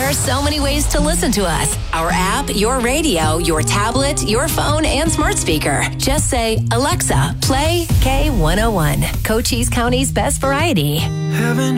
are so many ways to listen to us. Our app, your radio, your tablet, your phone, and smart speaker. Just say, Alexa, play K101, Cochise County's best variety. Heaven